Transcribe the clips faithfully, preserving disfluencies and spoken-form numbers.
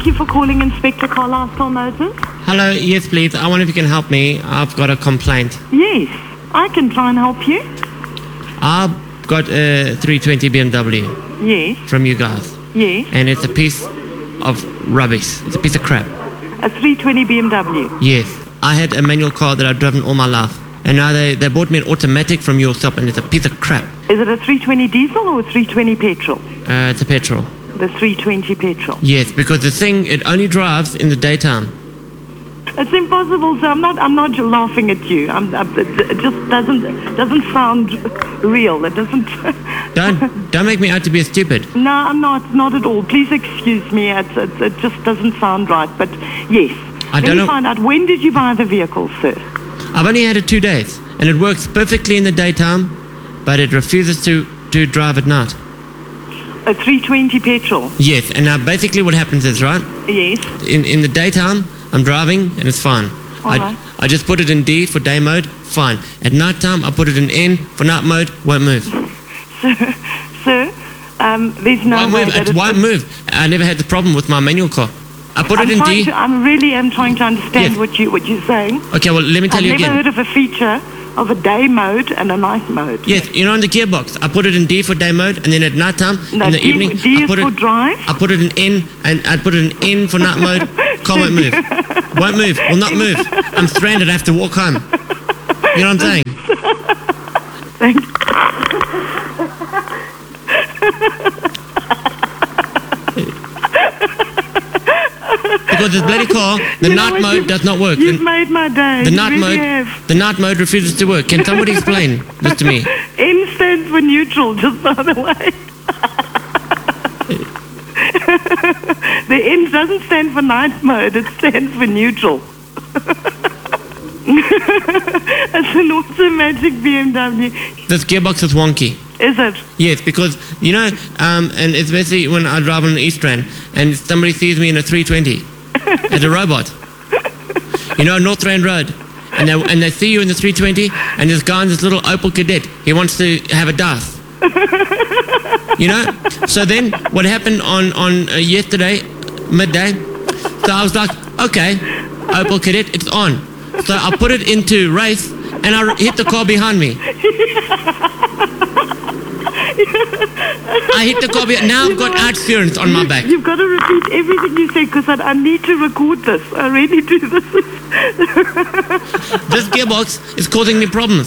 Thank you for calling Inspector Carlisle Motors. Hello, yes please. I wonder if you can help me. I've got a complaint. Yes, I can try and help you. I've got a three twenty B M W Yes, from you guys. yes. And it's a piece of rubbish. It's a piece of crap. A three twenty B M W. Yes. I had a manual car that I've driven all my life. And now they, they bought me an automatic from your shop and it's a piece of crap. Is it a three twenty diesel or a three twenty petrol? Uh, it's a petrol. The three twenty petrol. Yes, because the thing, it only drives in the daytime. It's impossible, sir. I'm not. I'm not laughing at you. I'm, I'm, it just doesn't doesn't sound real. It doesn't. Don't don't make me out to be a stupid. No, I'm not. Not at all. Please excuse me. It, it, it just doesn't sound right. But yes. I Let don't me know. find out. When did you buy the vehicle, sir? I've only had it two days, and it works perfectly in the daytime, but it refuses to, to drive at night. A three twenty petrol. Yes, and now basically what happens is, right, Yes. in, in the daytime, I'm driving, and it's fine. I, Alright. I just put it in D for day mode, fine. At night time, I put it in N for night mode, won't move. Sir, sir, um, there's no Won't way move, that it won't move. I never had the problem with my manual car. I put I'm it in trying D. to, I'm really am trying to understand Yes. what you what you're saying. Okay, well, let me tell I've you never again. heard of a feature of a day mode and a night mode. Yes, you know, in the gearbox, I put it in D for day mode, and then at night time, No, in the D, evening, D I is put for it. drive. I put it in N, and I put it in N for night mode. Car won't move. Won't move. Will not move. I'm stranded. I have to walk home. You know what I'm saying? Thank you. Because this bloody car, the You know night what? mode You've- does not work. You've The, made my day. the You night really mode, have. the night mode refuses to work. Can somebody explain this to me? N stands for neutral, just by the way. The N doesn't stand for night mode, it stands for neutral. It's an automatic B M W. This gearbox is wonky. Is it? Yes, because, you know, um, and especially when I drive on the East Rand and somebody sees me in a three twenty as a robot, you know, North Rand Road, and they, and they see you in the three twenty, and this guy in this little Opel Kadett, he wants to have a dance. You know? So then, what happened on, on uh, yesterday, midday, so I was like, okay, Opel Kadett, it's on. So I put it into race, and I hit the car behind me. I hit the car behind. Now I've got outsurance on my back. You've got to repeat everything you say because I, I need to record this. I really do this. This gearbox is causing me problems.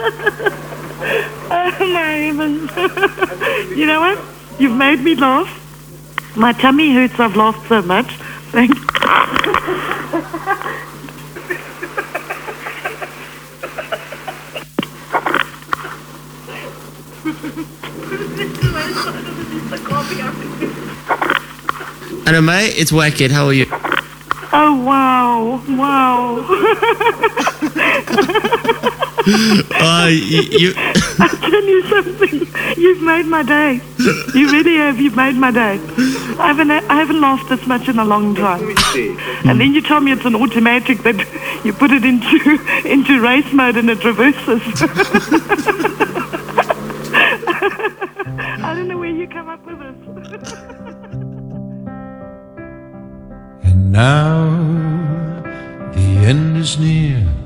Oh my heavens. You know what? You've made me laugh. My tummy hurts. I've laughed so much. Thank you. And May, it's Wackhead. How are you? Oh, wow. Wow. Uh, you, you I'll tell you something. You've made my day. You really have. You've made my day. I haven't, I haven't laughed this much in a long time. And then you tell me it's an automatic that you put it into into race mode and it reverses. I don't know where you come up with this. And now the end is near.